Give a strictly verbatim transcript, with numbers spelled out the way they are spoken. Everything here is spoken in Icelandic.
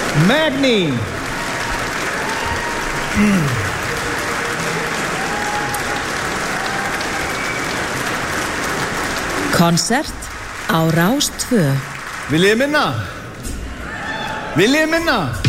Magni. Mm. Konsert á Rás tvö. Viljið minna? Viljið minna?